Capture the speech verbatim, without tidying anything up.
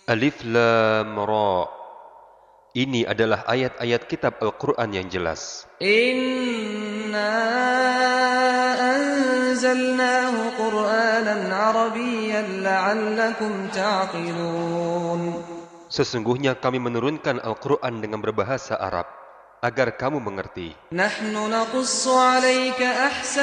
Alif Lam Ra. Ini adalah ayat-ayat kitab Al-Quran yang jelas. Inna anzalnahu Qur'anan Arabiyyan la'allakum ta'qilun. Sesungguhnya kami menurunkan Al-Quran dengan berbahasa Arab, agar kamu mengerti. Nahnu naqussu 'alaika ahsan